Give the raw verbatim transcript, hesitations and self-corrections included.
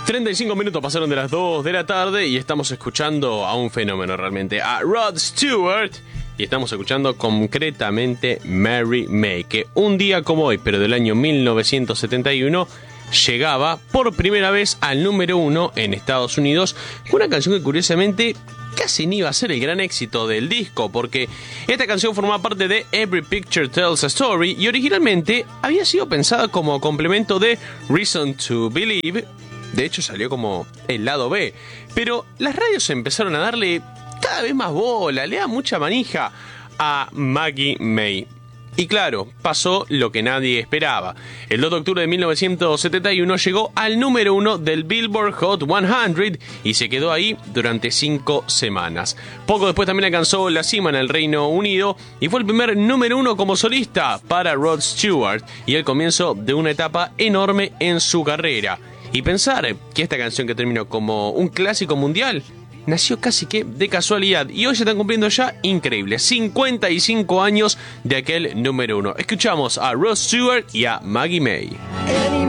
treinta y cinco minutos pasaron de las dos de la tarde y estamos escuchando a un fenómeno realmente, a Rod Stewart. Y estamos escuchando concretamente Mary May, que un día como hoy, pero del año mil novecientos setenta y uno, llegaba por primera vez al número uno en Estados Unidos, con una canción que curiosamente casi ni iba a ser el gran éxito del disco, porque esta canción formaba parte de Every Picture Tells a Story y originalmente había sido pensada como complemento de Reason to Believe. De hecho salió como el lado B, pero las radios empezaron a darle cada vez más bola, le da mucha manija a Maggie May. Y claro, pasó lo que nadie esperaba. El dos de octubre de mil novecientos setenta y uno llegó al número uno del Billboard Hot cien y se quedó ahí durante cinco semanas. Poco después también alcanzó la cima en el Reino Unido y fue el primer número uno como solista para Rod Stewart y el comienzo de una etapa enorme en su carrera. Y pensar que esta canción, que terminó como un clásico mundial, nació casi que de casualidad y hoy se están cumpliendo ya, increíble, cincuenta y cinco años de aquel número uno. Escuchamos a Rod Stewart y a Maggie May.